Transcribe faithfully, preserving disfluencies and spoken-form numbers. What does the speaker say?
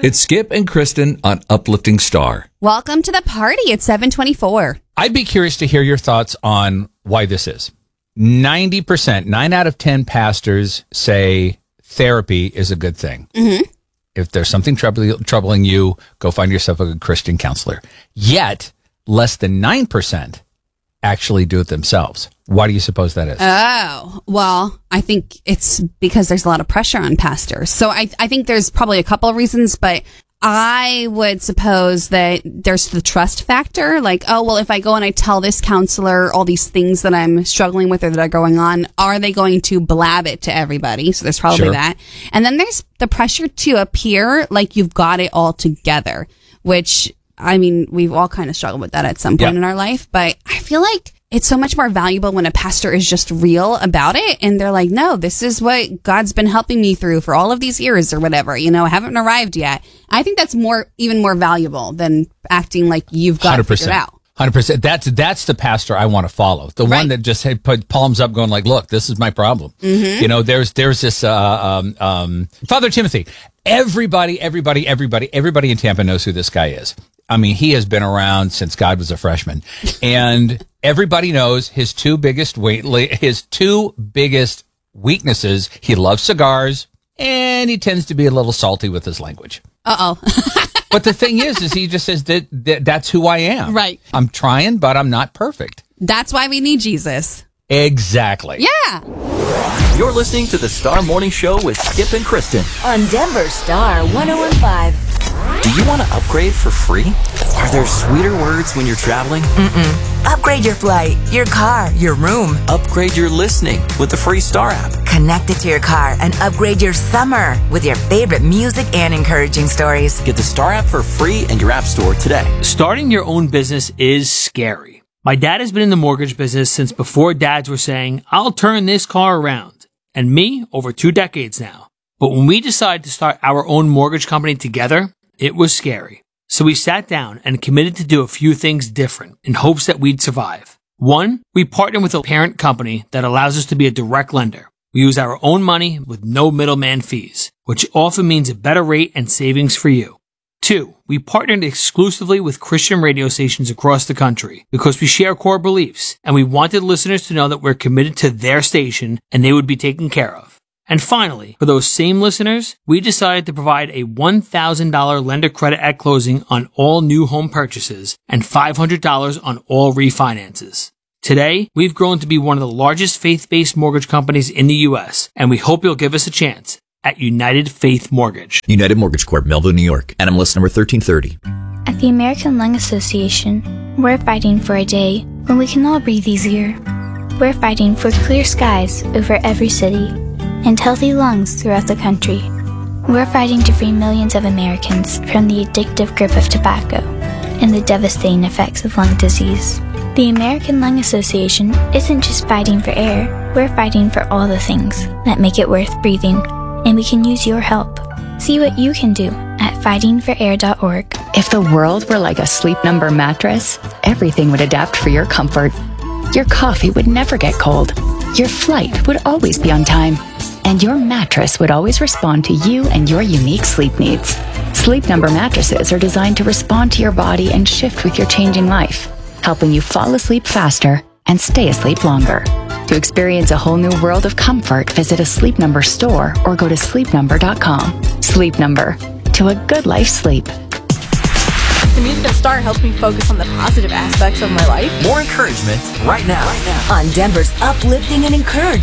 It's Skip and Kristen on Uplifting Star. Welcome to the party at seven twenty-four. I'd be curious to hear your thoughts on why this is. ninety percent, nine out of ten pastors say therapy is a good thing. Mm-hmm. If there's something troubling, troubling you, go find yourself a good Christian counselor. Yet, less than nine percent actually do it themselves. Why do you suppose that is? Oh, well, I think it's because there's a lot of pressure on pastors. So I, I think there's probably a couple of reasons, but I would suppose that there's the trust factor. Like, oh, well, if I go and I tell this counselor all these things that I'm struggling with or that are going on, are they going to blab it to everybody? So there's probably Sure. that. And then there's the pressure to appear like you've got it all together, which, I mean, we've all kind of struggled with that at some point Yeah. in our life. But I feel like it's so much more valuable when a pastor is just real about it. And they're like, no, this is what God's been helping me through for all of these years or whatever. You know, I haven't arrived yet. I think that's more, even more valuable than acting like you've got it figured out. one hundred percent. That's that's the pastor I want to follow. The Right. one that just had put palms up going like, look, this is my problem. Mm-hmm. You know, there's there's this uh, um, um, Father Timothy. Everybody, everybody, everybody, everybody in Tampa knows who this guy is. I mean, he has been around since God was a freshman. And everybody knows his two biggest weight, his two biggest weaknesses. He loves cigars and he tends to be a little salty with his language. Uh-oh. But the thing is, is he just says that, that that's who I am. Right. I'm trying, but I'm not perfect. That's why we need Jesus. Exactly. Yeah. You're listening to the Star Morning Show with Skip and Kristen. On Denver Star one oh one point five. Do you want to upgrade for free? Are there sweeter words when you're traveling? Mm-mm. Upgrade your flight, your car, your room. Upgrade your listening with the free Star app. Connect it to your car and upgrade your summer with your favorite music and encouraging stories. Get the Star app for free in your app store today. Starting your own business is scary. My dad has been in the mortgage business since before dads were saying, I'll turn this car around. And me, over two decades now. But when we decided to start our own mortgage company together, it was scary. So we sat down and committed to do a few things different in hopes that we'd survive. One, we partnered with a parent company that allows us to be a direct lender. We use our own money with no middleman fees, which often means a better rate and savings for you. Two, we partnered exclusively with Christian radio stations across the country because we share core beliefs and we wanted listeners to know that we're committed to their station and they would be taken care of. And finally, for those same listeners, we decided to provide a one thousand dollars lender credit at closing on all new home purchases and five hundred dollars on all refinances. Today, we've grown to be one of the largest faith-based mortgage companies in the U S, and we hope you'll give us a chance at United Faith Mortgage. United Mortgage Corp, Melville, New York. N M L S number thirteen thirty. At the American Lung Association, we're fighting for a day when we can all breathe easier. We're fighting for clear skies over every city and healthy lungs throughout the country. We're fighting to free millions of Americans from the addictive grip of tobacco and the devastating effects of lung disease. The American Lung Association isn't just fighting for air, we're fighting for all the things that make it worth breathing, and we can use your help. See what you can do at fighting for air dot org. If the world were like a Sleep Number mattress, everything would adapt for your comfort. Your coffee would never get cold. Your flight would always be on time. And your mattress would always respond to you and your unique sleep needs. Sleep Number mattresses are designed to respond to your body and shift with your changing life, helping you fall asleep faster and stay asleep longer. To experience a whole new world of comfort, visit a Sleep Number store or go to sleep number dot com. Sleep Number. To a good life sleep. The music of Star helps me focus on the positive aspects of my life. More encouragement right now. Right now. On Denver's uplifting and encouraging